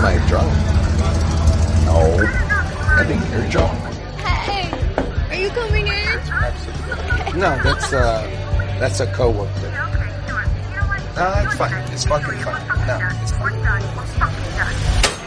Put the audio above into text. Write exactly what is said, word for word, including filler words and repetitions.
Am I drunk? No. I think you're drunk. Hey, are you coming in? No, that's, uh, that's a coworker. No, it's fine. It's fucking fine. No, it's fine.